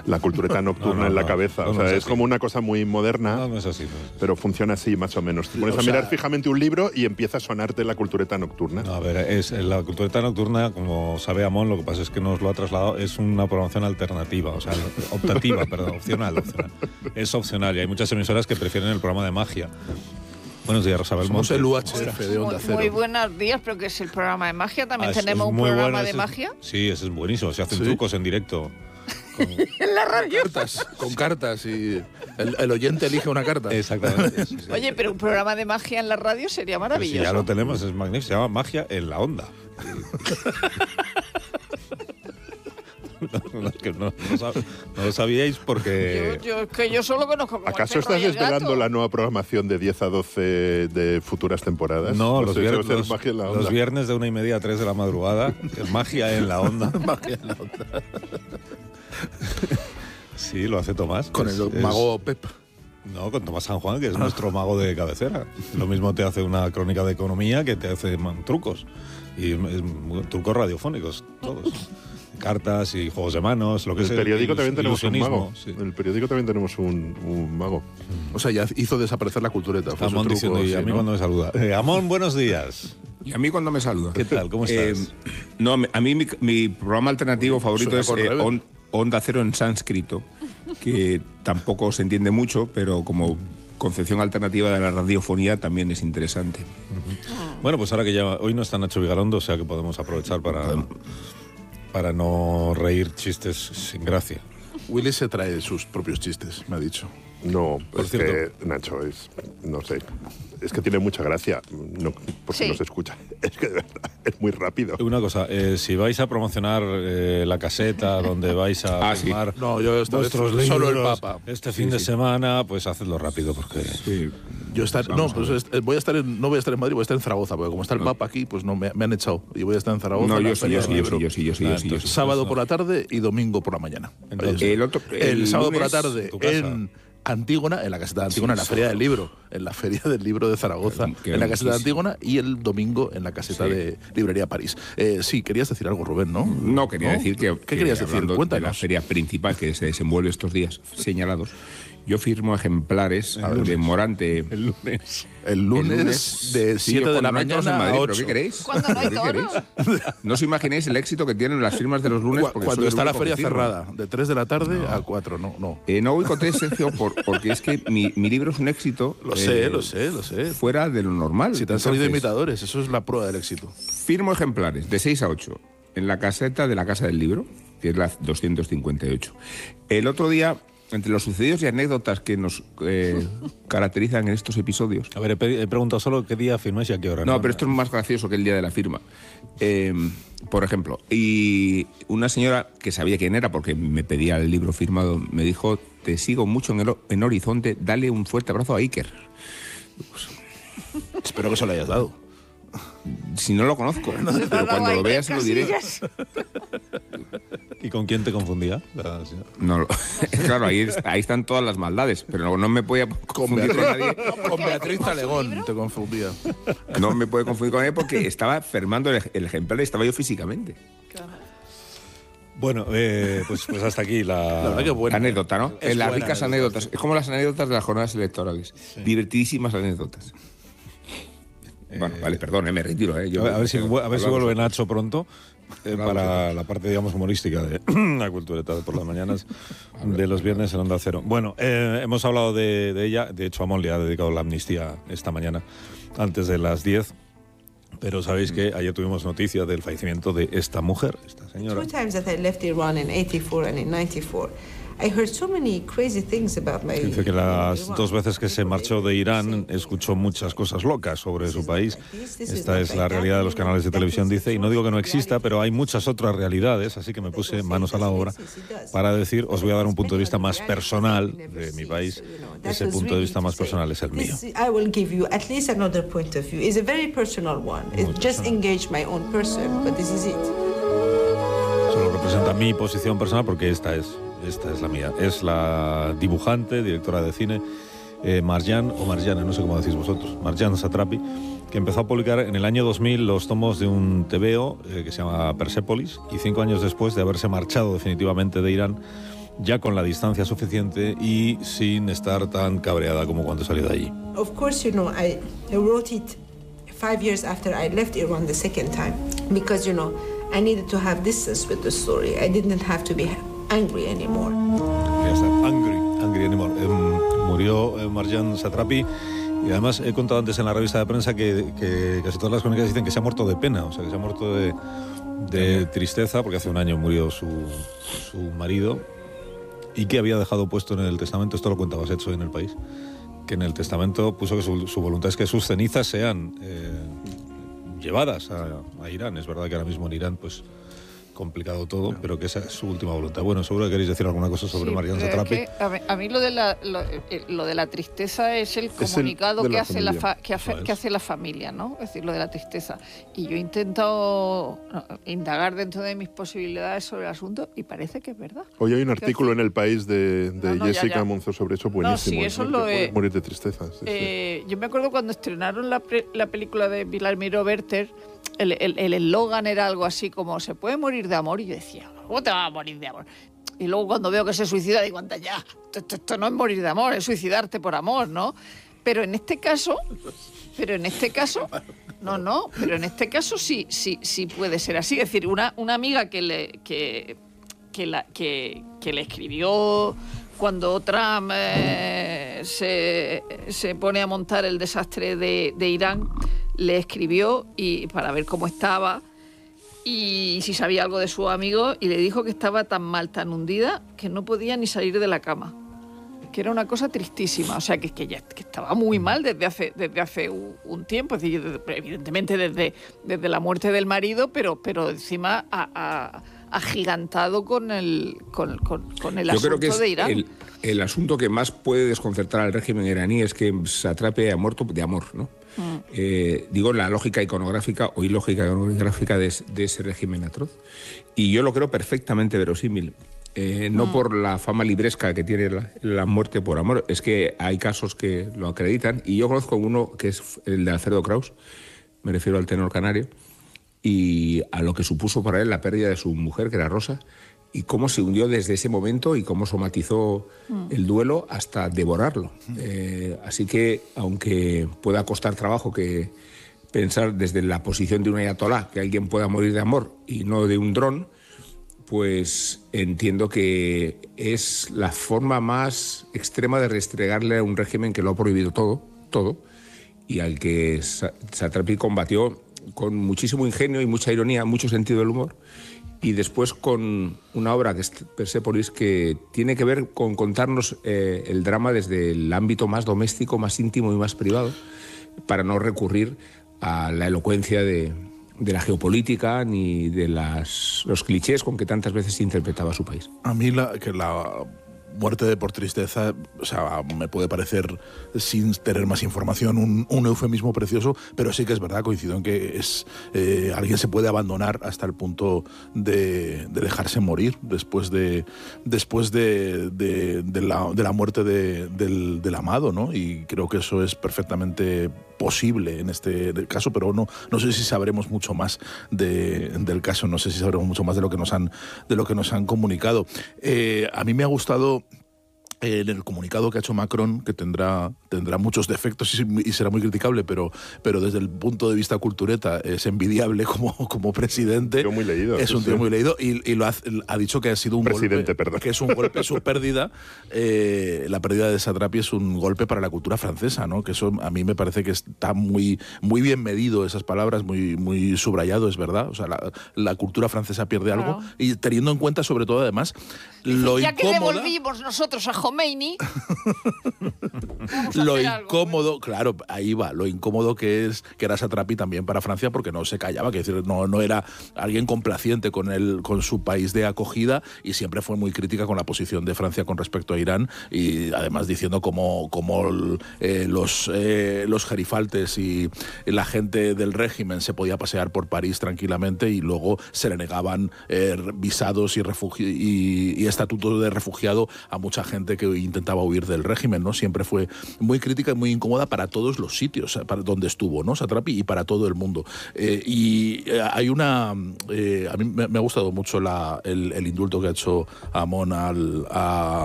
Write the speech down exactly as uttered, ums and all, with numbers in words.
la cultureta nocturna no, no, en la no, cabeza. No, o sea, no es, es como una cosa muy moderna, no, no es así, no es. pero funciona así más o menos. Te pones o a mirar sea, fijamente un libro y empieza a sonarte la cultureta nocturna. No, a ver, es, la cultureta nocturna, como sabe Amón, lo que pasa es que nos lo ha trasladado, es una programación alternativa, o sea, optativa, perdón, opcional, opcional. Es opcional y hay muchas emisoras que prefieren el programa de magia. Buenos días, Rosa Belmonte. Somos el U H F de Onda Cero. Muy, muy buenos días, pero que es el programa de magia. También Ah, tenemos es un muy programa bueno, de ese, magia. Sí, ese es buenísimo. Se hacen ¿Sí? trucos en directo. Con... en la radio. Cartas, con cartas y el, el oyente elige una carta. Exactamente. Sí, sí. Oye, pero un programa de magia en la radio sería maravilloso. Sí, ya lo tenemos, es magnífico. Se llama Magia en la Onda. No, no, que no, no, sab, no lo sabíais porque... Yo, yo, que yo solo conozco como ¿Acaso estás desvelando la nueva programación de diez a doce de futuras temporadas? No, los, sé, viernes, los, magia en la onda. los viernes de una y media a tres de la madrugada, es Magia en la Onda. Magia en la Onda. Sí, lo hace Tomás. Con es, el mago Pep. No, con Tomás San Juan, que es nuestro mago de cabecera. Lo mismo te hace una crónica de economía que te hace man, trucos. Y es, trucos radiofónicos, todos. Cartas y juegos de manos, lo que en el sea. periódico también tenemos un mago. Sí. En el periódico también tenemos un, un mago. O sea, ya hizo desaparecer la cultureta. Amón diciendo, y a mí ¿no? cuando me saluda. Eh, Amón, buenos días. Y a mí cuando me saluda. ¿Qué tal? ¿Cómo estás? Eh, no, a mí mi, mi programa alternativo favorito es eh, on, Onda Cero en sánscrito, que tampoco se entiende mucho, pero como concepción alternativa de la radiofonía también es interesante. Uh-huh. Bueno, pues ahora que ya hoy no está Nacho Vigalondo, o sea que podemos aprovechar para... para no reír chistes sin gracia. Willy se trae sus propios chistes, me ha dicho. No, Por es cierto. que, Nacho, es, no sé, es que tiene mucha gracia, no, porque Sí. no se escucha. Es que de verdad, es muy rápido. Una cosa, eh, si vais a promocionar eh, la caseta donde vais a Ah, filmar sí. No, yo esta vez vuestros libros solo el Papa. este fin Sí, de sí. semana, pues hacedlo rápido porque... Sí. Yo estar, no, Vamos pues est- voy a estar en, no voy a estar en Madrid, voy a estar en Zaragoza, porque como está el No. Papa aquí, pues no me, me han echado. Y voy a estar en Zaragoza. No, en la yo sí, Feria yo sí, del yo sí, Libro. yo sí, yo sí, yo sí, yo sí. Sábado por la tarde y domingo por la mañana. Entonces, Ahí El, otro, está. el, el sábado lunes, por la tarde tu casa. en Antígona, en la caseta de Antígona, en la Feria del Libro, en la Feria del Libro de Zaragoza, Qué en la caseta de muchísimo. Antígona, y el domingo en la caseta Sí. de Librería París. Eh, sí, querías decir algo, Rubén, ¿no? No, quería decir que... ¿Qué que querías decir? hablando de la Cuéntanos. feria principal que se desenvuelve estos días señalados, yo firmo ejemplares El de Morante... el lunes. El lunes, El lunes, de sí, siete de cuando la no hay toros mañana en Madrid, a ¿pero ocho. qué queréis? Cuando no hay ¿Pero qué toros. queréis? No os imaginéis el éxito que tienen las firmas de los lunes. Cu- porque Cuando soy el está la único feria que firma. cerrada, de tres de la tarde a cuatro, no, no. Eh, no voy con tres, Sergio, por, porque es que mi, mi libro es un éxito. Lo eh, sé, lo sé, lo sé. Fuera de lo normal. Si te han salido Entonces, imitadores, eso es la prueba del éxito. firmo ejemplares de seis a ocho en la caseta de la Casa del Libro, que es la doscientos cincuenta y ocho. El otro día, entre los sucedidos y anécdotas que nos eh, caracterizan en estos episodios... A ver, he, pedi- he preguntado solo qué día firmáis y a qué hora. No, pero esto es más gracioso que el día de la firma. Eh, por ejemplo, y una señora que sabía quién era porque me pedía el libro firmado, me dijo, te sigo mucho en, el, en Horizonte, dale un fuerte abrazo a Iker. Espero que se lo hayas dado. Si no lo conozco, pero cuando lo veas se lo diré. ¿Y con quién te confundía? La señora. No, lo- claro, ahí, ahí están todas las maldades, pero no, no me puede confundir con nadie. Con Beatriz Talegón te confundía. No me puede confundir con nadie porque estaba firmando el, el ejemplar y estaba yo físicamente. Bueno, eh, pues, pues hasta aquí la... La verdad que buena. Anécdota, ¿no? Es Eh, las buena ricas anécdota, anécdotas. sí. Es como las anécdotas de las jornadas electorales. Divertidísimas anécdotas. Bueno, vale, perdón, eh, me retiro. Eh. Yo, A ver, a ver si, pero- a ver si hablamos vuelve otros. Nacho pronto eh, Hablamos para otros. la parte, digamos, humorística de la cultureta de por las mañanas de los viernes en Onda Cero. Bueno, eh, hemos hablado de, de ella. De hecho, Amón le ha dedicado la amnistía esta mañana antes de las diez. Pero sabéis que ayer tuvimos noticia del fallecimiento de esta mujer, esta señora. Two times that I left Iran in eighty-four and in ninety-four. I heard so many crazy things about my Dice que las dos veces que se marchó de Irán escuchó muchas cosas locas sobre su país. Esta es la realidad de los canales de televisión, dice, y no digo que no exista, pero hay muchas otras realidades, así que me puse manos a la obra para decir, os voy a dar un punto de vista más personal de mi país. Ese punto de vista más personal es el mío. This, I will give you at least another point of view. It's a very personal one. It just engaged my own person, but this is it. Solo representa mi posición personal porque esta es, esta es la mía. Es la dibujante, directora de cine, eh, Marjan, o Marjana, no sé cómo decís vosotros, Marjan Satrapi, que empezó a publicar en el año dos mil los tomos de un tebeo eh, que se llama Persepolis, y cinco años después de haberse marchado definitivamente de Irán, ya con la distancia suficiente y sin estar tan cabreada como cuando salió de allí. Of course, you know, I, I wrote it five years after I left Iran the second time because, you know, I needed to have distance with the story. I didn't have to be angry anymore. Angry, angry anymore. Eh, murió eh, Marjane Satrapi y además he contado antes en la revista de prensa que, que casi todas las crónicas dicen que se ha muerto de pena, o sea, que se ha muerto de, de tristeza porque hace un año murió su, su marido y que había dejado puesto en el testamento, esto lo cuenta Baset hoy en El País, que en el testamento puso que su, su voluntad es que sus cenizas sean eh, llevadas a, a Irán. Es verdad que ahora mismo en Irán pues complicado todo, no. pero que esa es su última voluntad. Bueno, seguro que queréis decir alguna cosa sobre sí, Marjane Satrapi. Es que a, mí, a mí lo de la lo, lo de la tristeza es el comunicado es el que hace la fa, que, hace, que hace la familia, ¿no? Es decir, lo de la tristeza. Y yo he intentado indagar dentro de mis posibilidades sobre el asunto y parece que es verdad. Hoy hay un artículo decir, en El País de, de no, no, Jessica ya, ya. Monzó sobre eso buenísimo. No, sí, eso es lo de morir de tristeza. Sí, eh, sí. Yo me acuerdo cuando estrenaron la, pre, la película de Pilar Miró Werther. El eslogan era algo así como se puede morir de amor y yo decía, ¿cómo te vas a morir de amor? Y luego cuando veo que se suicida digo, anda ya, esto, esto no es morir de amor, es suicidarte por amor, ¿no? Pero en este caso, pero en este caso, no, no, pero en este caso sí, sí, sí puede ser así. Es decir, una, una amiga que le, que, que, la, que, que le escribió cuando Trump eh, se, se pone a montar el desastre de, de Irán, le escribió y para ver cómo estaba y si sabía algo de su amigo y le dijo que estaba tan mal, tan hundida, que no podía ni salir de la cama. Que era una cosa tristísima, o sea, que, que ya que estaba muy mal desde hace, desde hace un, un tiempo, es decir, evidentemente desde, desde la muerte del marido, pero, pero encima a, a, agigantado con el, con, con, con el Yo asunto creo que es de Irán. El, el asunto que más puede desconcertar al régimen iraní es que Satrapi ha muerto de amor, ¿no? Mm. Eh, digo, la lógica iconográfica o ilógica iconográfica de, de ese régimen atroz. Y yo lo creo perfectamente verosímil. Eh, no mm. por la fama libresca que tiene la, la muerte por amor, es que hay casos que lo acreditan. Y yo conozco uno que es el de Alfredo Kraus, me refiero al tenor canario, y a lo que supuso para él la pérdida de su mujer, que era Rosa, y cómo se hundió desde ese momento y cómo somatizó mm. el duelo hasta devorarlo. Eh, así que, aunque pueda costar trabajo que pensar desde la posición de un ayatolá que alguien pueda morir de amor y no de un dron, pues entiendo que es la forma más extrema de restregarle a un régimen que lo ha prohibido todo, todo, y al que Satrapi combatió con muchísimo ingenio y mucha ironía, mucho sentido del humor, y después con una obra que es Persépolis, que tiene que ver con contarnos eh, el drama desde el ámbito más doméstico, más íntimo y más privado, para no recurrir a la elocuencia de, de la geopolítica ni de las, los clichés con que tantas veces se interpretaba su país. A mí la, que la muerte de por tristeza, o sea, me puede parecer, sin tener más información, un, un eufemismo precioso, pero sí que es verdad, coincido en que es eh, alguien se puede abandonar hasta el punto de, de dejarse morir después de después de, de, de, la, de la muerte de, del, del amado, ¿no? Y creo que eso es perfectamente posible en este caso, pero no, no sé si sabremos mucho más de, del caso, no sé si sabremos mucho más de lo que nos han, de lo que nos han comunicado. Eh, a mí me ha gustado en el comunicado que ha hecho Macron, que tendrá, tendrá muchos defectos y, y será muy criticable, pero, pero desde el punto de vista cultureta es envidiable como, como presidente. Tío muy leído. Es un tío sí. muy leído y, y lo ha, ha dicho que ha sido un presidente, golpe, perdón. que es un golpe, su pérdida, eh, la pérdida de Satrapi es un golpe para la cultura francesa, ¿no? Que eso a mí me parece que está muy, muy bien medido, esas palabras, muy, muy subrayado, es verdad. O sea, la, la cultura francesa pierde claro. algo y teniendo en cuenta sobre todo además lo ya incómoda, que devolvimos nosotros a Khomeini, lo incómodo, algo, claro, ahí va, lo incómodo que es que era Satrapi también para Francia, porque no se callaba, que decir, no, no era alguien complaciente con el, con su país de acogida y siempre fue muy crítica con la posición de Francia con respecto a Irán y además diciendo cómo, cómo eh, los, eh, los gerifaltes y la gente del régimen se podía pasear por París tranquilamente y luego se le negaban eh, visados y, refugio, y, y estatutos de refugiado a mucha gente que intentaba huir del régimen, ¿no? Siempre fue muy crítica y muy incómoda para todos los sitios para donde estuvo, ¿no? Satrapi, y para todo el mundo. Eh, y hay una... Eh, a mí me, me ha gustado mucho la, el, el indulto que ha hecho Amon al, a,